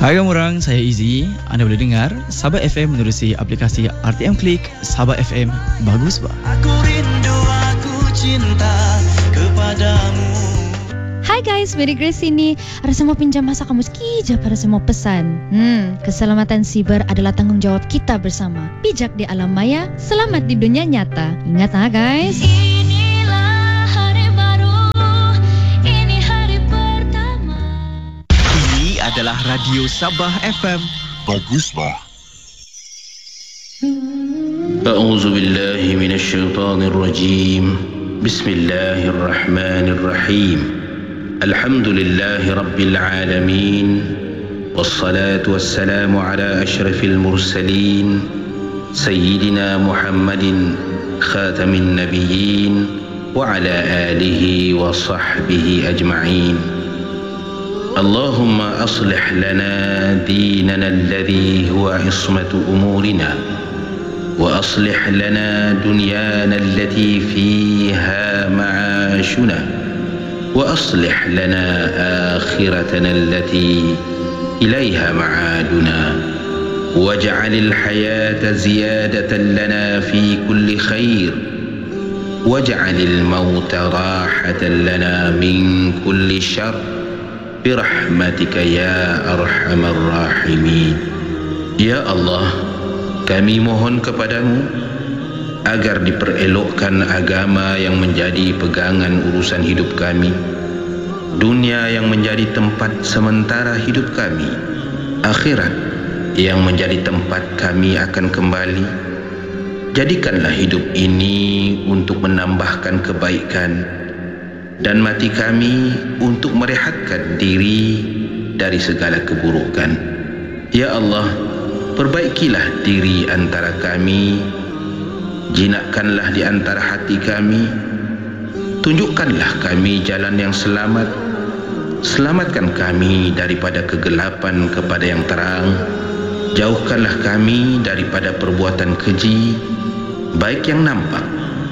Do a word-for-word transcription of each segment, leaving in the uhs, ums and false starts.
Hai orang, saya Izzy. Anda boleh dengar Sabah F M menerusi aplikasi R T M Klik Sabah F M. Bagus bah. Aku rindu, aku cinta kepadamu. Hai guys, Mary Grace sini. Ada semua pinjam masa kamu sekejap pada semua pesan. Hmm, keselamatan siber adalah tanggungjawab kita bersama. Bijak di alam maya, selamat di dunia nyata. Ingat ha guys. Inilah hari baru, ini hari pertama. Ini adalah Radio Sabah F M. Bagus bah. A'udzu billahi minasy syaithanir rajim. Bismillahirrahmanirrahim. Alhamdulillahi rabbil alamin. Wassalatu wassalamu ala asyrafil mursalin sayyidina Muhammadin khatamin nabiyyin wa ala alihi wa sahbihi ajma'in. Allahumma aslih lana dinana alladhi huwa ismatu umurina wa aslih lana dunyana allati fiha ma'ashuna wa aslih lana akhiratana allati ilayha ma'aduna waj'alil hayata ziyadatan lana fi kulli khair waj'alil mauta rahatan lana min kulli syarr birahmatika ya arhamar rahimin. Ya Allah, kami mohon kepadamu agar diperelokkan agama yang menjadi pegangan urusan hidup kami, dunia yang menjadi tempat sementara hidup kami, akhirat yang menjadi tempat kami akan kembali. Jadikanlah hidup ini untuk menambahkan kebaikan dan mati kami untuk merehatkan diri dari segala keburukan. Ya Allah, perbaikilah diri antara kami, jinakkanlah di antara hati kami, tunjukkanlah kami jalan yang selamat, selamatkan kami daripada kegelapan kepada yang terang, jauhkanlah kami daripada perbuatan keji, baik yang nampak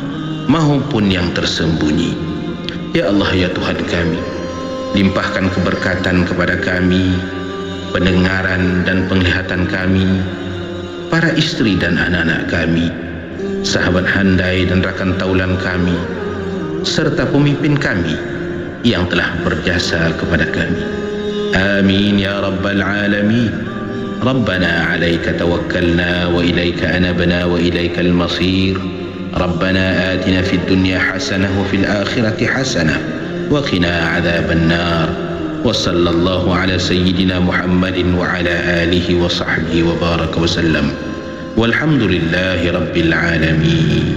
maupun yang tersembunyi. Ya Allah, ya Tuhan kami, limpahkan keberkatan kepada kami, pendengaran dan penglihatan kami, para istri dan anak-anak kami, sahabat handai dan rakan taulan kami, serta pemimpin kami yang telah berjasa kepada kami. Amin ya rabbal alamin. Rabbana alaika tawakkalna wa ilaika anabna wa ilaikal masir. Rabbana atina fid dunya hasanah wa fil akhirati hasanah wa qina adzaban nar. Wa sallallahu ala sayyidina Muhammadin wa ala alihi wa sahbihi wa baraka wa sallam. Walhamdulillahi rabbil alamin.